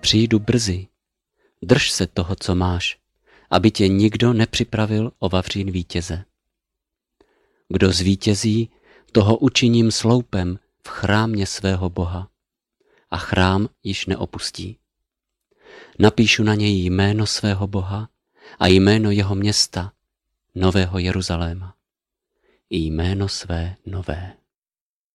přijdu brzy. Drž se toho, co máš, aby tě nikdo nepřipravil o vavřín vítěze. Kdo zvítězí, toho učiním sloupem v chrámě svého Boha a chrám již neopustí. Napíšu na něj jméno svého Boha a jméno jeho města, Nového Jeruzaléma, i jméno své nové.